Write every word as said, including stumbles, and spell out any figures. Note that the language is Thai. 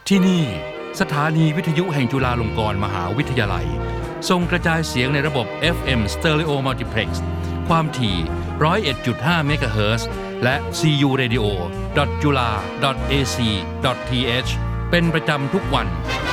ที่นี่สถานีวิทยุแห่งจุฬาลงกรณ์มหาวิทยาลัยส่งกระจายเสียงในระบบ เอฟ เอ็ม Stereo Multiplex ความถี่ หนึ่งศูนย์เอ็ดจุดห้า เมกะเฮิรตซ์ และ ซี ยู radio ดอท จุฬา ดอท เอ ซี ดอท ที เอช เป็นประจำทุกวัน